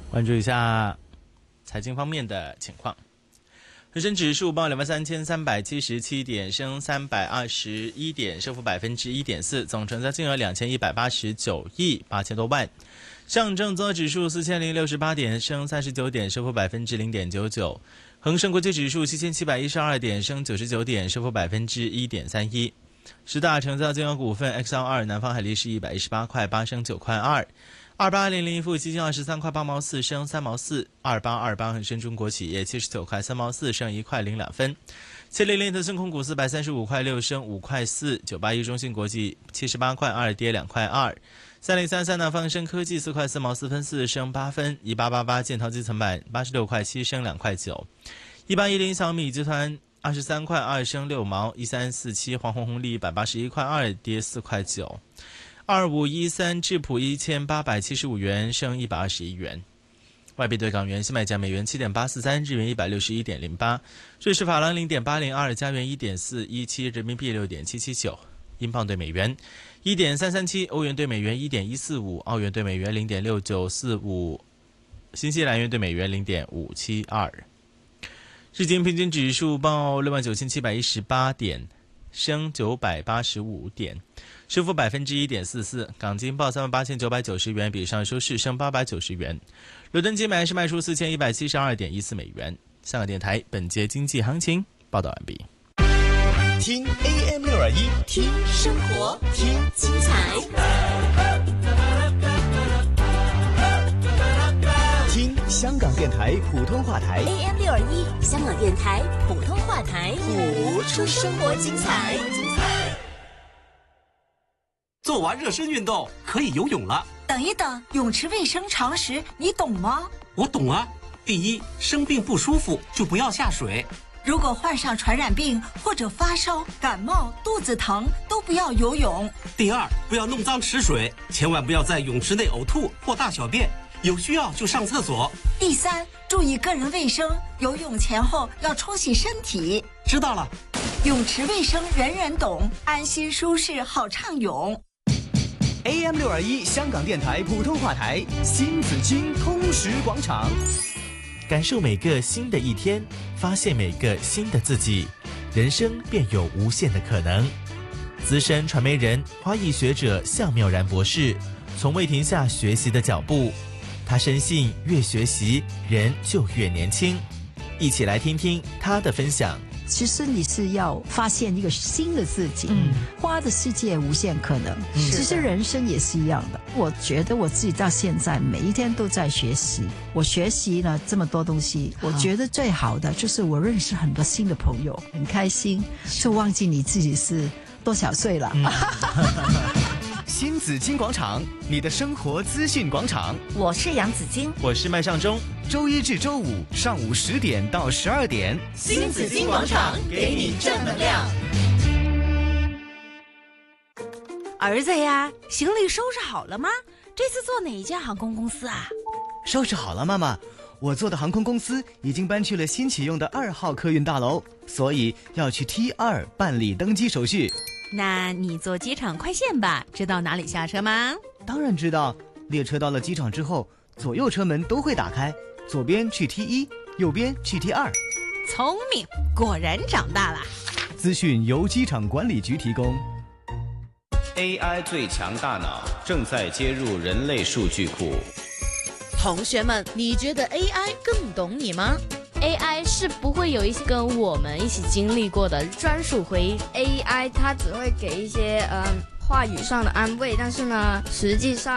关注一下财经方面的情况。恒生指数报23377点，升321点，升幅1.4%，总成交金额2189亿8千多万。上证综合指数4068点，升39点，升幅0.99%。恒生国际指数7712点，升99点，升幅1.31%。十大成交金额股份 XL2 南方海力士118块8升9块2。2800富基金23块8毛4升3毛4，2828恒生中国企业79块3毛4升1块02分，700特森控股435块6升5块4，981中信国际78块2跌2块2，3033南方生科技4块4毛4分4升8分，1888建滔基层板86块7升2块9，1810小米集团23块2升6毛，1347黄红红利181块2跌4块9。2513智普1875元升121元。外币对港元新买价美元7.843，日元161.08，瑞士法郎0.802，加元1.417，人民币6.779，英镑对美元1.337，欧元对美元1.145，澳元对美元0.6945，新西兰元对美元0.572。日经平均指数报69718点，升985点，升幅1.44%。港金报38990元，比上收市升890元。伦敦金买是卖出4172.14美元。香港电台本节经济行情报道完毕。 听 AM621， 听生活，听精彩， 听香港电台普通话台 AM621， 香港电台普通话台， 谱出生活精彩。 做完热身运动可以游泳了。 等一等，泳池卫生常识你懂吗？ 我懂啊。第一，生病不舒服就不要下水。 如果患上传染病或者发烧、感冒、肚子疼，都不要游泳。 第二，不要弄脏池水，千万不要在泳池内呕吐或大小便，有需要就上厕所。 第三，注意个人卫生，游泳前后要冲洗身体。 知道了。 泳池卫生人人懂，安心舒适好畅泳。 AM621 香港电台普通话台新紫荆通识广场， 感受每个新的一天，发现每个新的自己，人生便有无限的可能。资深传媒人、花艺学者向妙然博士，从未停下学习的脚步。他深信越学习，人就越年轻。一起来听听他的分享。 其实你是要发现一个新的自己，花的世界无限可能。其实人生也是一样的。我觉得我自己到现在每一天都在学习。我学习了这么多东西，我觉得最好的就是我认识很多新的朋友，很开心，就忘记你自己是多少岁了。 新紫荆广场，你的生活资讯广场。 我是杨紫荆， 我是麦尚中。 周一至周五上午10点到12点， 新紫荆广场给你正能量。 儿子呀，行李收拾好了吗？这次坐哪一家航空公司啊？ 收拾好了，妈妈。我做的航空公司已经搬去了新启用的2号客运大楼，所以要去 T2 办理登机手续。 那你坐机场快线吧，知道哪里下车吗？ 当然知道，列车到了机场之后，左右车门都会打开，左边去 T1， 右边去 T2。 聪明，果然长大了。 资讯由机场管理局提供。 AI 最强大脑正在接入人类数据库。 同学们，你觉得 AI 更懂你吗 ？AI 是不会有一些跟我们一起经历过的专属回忆。 AI 它只会给一些话语上的安慰，但是呢，实际上